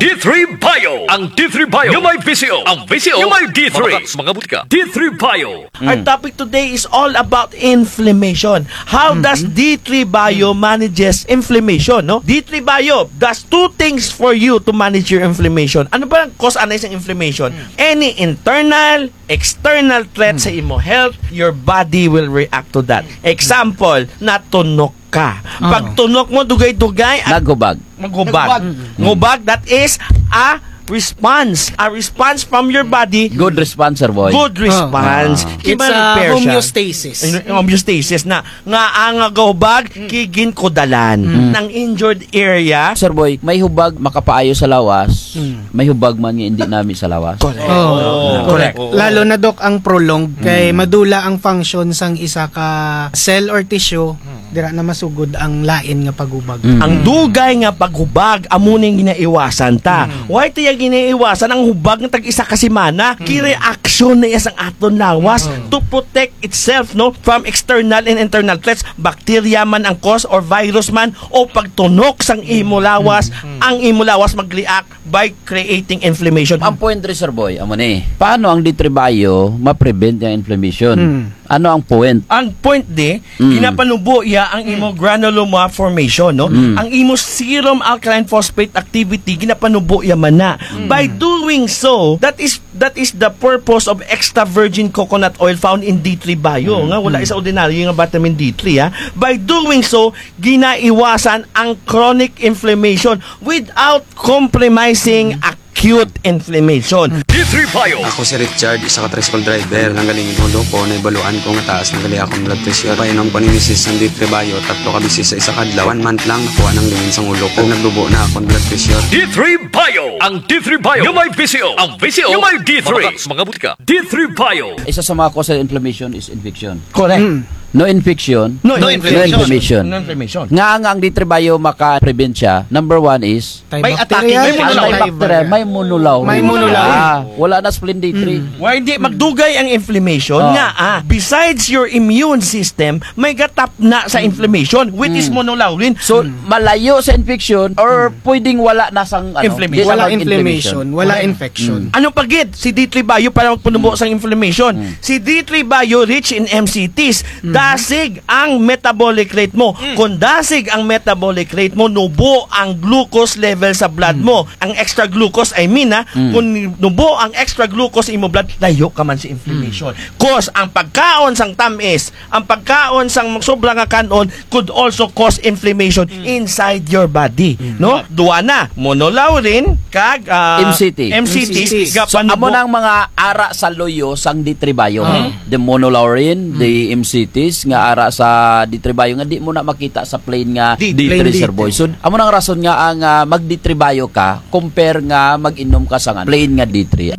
D3 Bio. Ang D3 Bio yung may VCO. Ang VCO yung may D3. Mga butika. D3 Bio. Our topic today is all about inflammation. How does D3 Bio manages inflammation? No? D3 Bio does two things for you to manage your inflammation. Ano ba ang cause anay ng inflammation? Any internal, external threat sa imo health, your body will react to that. Example, natunok ka. Pag tunok mo, dugay-dugay, Naghubag. maghubag. Ngubag, that is a response. A response from your body. Good response, sir boy. Good response. It's Repair siya. homeostasis. Homeostasis na nga ang gahubag kigin kodalan ng injured area. Sir boy, may hubag makapaayo sa lawas. May hubag man nga hindi nami sa lawas. Correct. Lalo na dok ang prolonged kay madula ang function sang isa ka cell or tissue dira na masugod ang lain nga paghubag. Ang dugay nga paghubag amo ning ginaiwasan ta. Why tiya ginaiwasan ang hubag nga tag-isa ka semana? Ki-reaction na iya sang aton lawas to protect itself no from external and internal threats. Bacteria man ang cause or virus man o pagtunok sang imo lawas, ang imo lawas mag-react by creating inflammation. Ang point rin, sir boy, amo ni. Paano ang D3 Bio ma-prevent yung inflammation? Ano ang point? Ang point ginapanubo iya ang imo granuloma formation, no? Ang imo serum alkaline phosphate activity ginapanubo iya man na. By doing so, that is the purpose of extra virgin coconut oil found in D3 Bio. Nga wala isa ordinary nga vitamin D3 ha. By doing so, ginaiwasan ang chronic inflammation without compromising acute inflammation. D3 Bio. Ako si Richard, isa ka tricycle driver. Nanggaling inulo ko, naibaluan ko nga taas ng gali akong blood pressure. Painom ko ni Mrs. ng D3 Bio, 3 ka bisis sa isa kadlaw. 1 month lang, nakuha ng lingin sa ulo ko. Nagdubo na akong blood pressure. D3 Bio. Ang D3 Bio yung may VCO. Ang VCO yung may D3. Mga butika. D3 Bio. Isa sa mga cause of inflammation is infection. Correct. No infection, No inflammation. No inflammation. Nga ang D3 Bio maka-prevent siya, number 1 is May attacking, may antibacterial, may monolaw. May monolaw. Wala na spleen D3. Why di magdugay ang inflammation nga besides your immune system may gatap na sa inflammation which is monolaurin. So, malayo sa infection or pwedeng wala na sang Inflammation. di sa Wala inflammation. inflammation, wala infection. Ano pagid si D3 Bio para magpunubo sa inflammation? Si D3 Bio rich in MCTs. Dasig ang metabolic rate mo. Kung dasig ang metabolic rate mo, nubo ang glucose level sa blood mo. Ang extra glucose, kung nubo ang extra glucose sa imo blood, layo ka man sa inflammation. Cause ang pagkaon sang tamis, ang pagkaon sang sobra nga kanon could also cause inflammation inside your body. No? Duwa na, monolaurin, kag MCT. MCT. So, amo nang mga ara sa loyo sang D3 Bio. The monolaurin, the MCTs nga ara sa D3 Bio nga di mo na makita sa plain nga D3 sir boy. So, amo nang rason nga ang mag D3 Bio ka compare nga mag-inom ka sa plain nga D3.